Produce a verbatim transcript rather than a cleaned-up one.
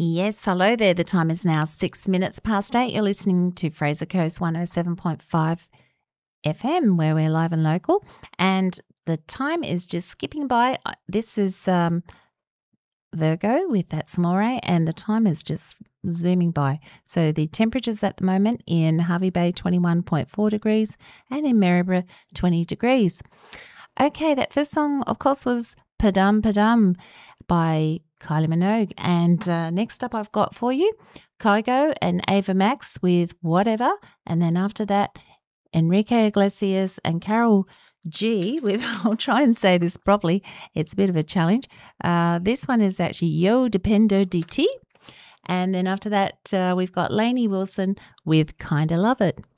Yes, hello there. The time is now six minutes past eight. You're listening to Fraser Coast one oh seven point five F M, where we're live and local. And the time is just skipping by. This is um, Virgo with That's More, and the time is just zooming by. So the temperatures at the moment in Hervey Bay, twenty-one point four degrees, and in Maryborough, twenty degrees. Okay, that first song, of course, was Padam Padam by Kylie Minogue. And uh, next up I've got for you Kygo and Ava Max with Whatever. And then after that, Enrique Iglesias and Carol G with, I'll try and say this properly, it's a bit of a challenge. Uh, this one is actually Yo Dependo de Ti. And then after that, uh, we've got Lainey Wilson with Kinda Love It.